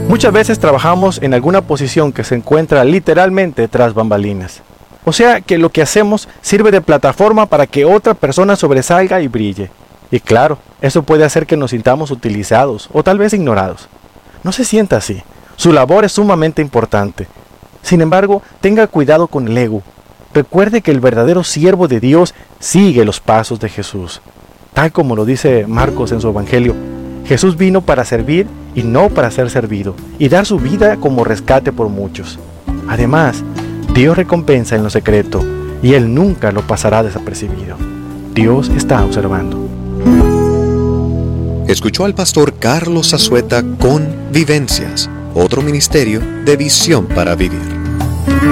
Muchas veces trabajamos en alguna posición que se encuentra literalmente tras bambalinas. O sea que lo que hacemos sirve de plataforma para que otra persona sobresalga y brille. Y claro, eso puede hacer que nos sintamos utilizados o tal vez ignorados. No se sienta así. Su labor es sumamente importante. Sin embargo, tenga cuidado con el ego. Recuerde que el verdadero siervo de Dios sigue los pasos de Jesús. Tal como lo dice Marcos en su Evangelio, Jesús vino para servir y no para ser servido, y dar su vida como rescate por muchos. Además, Dios recompensa en lo secreto, y Él nunca lo pasará desapercibido. Dios está observando. Escuchó al pastor Carlos Azueta con Vivencias, otro ministerio de Visión para Vivir.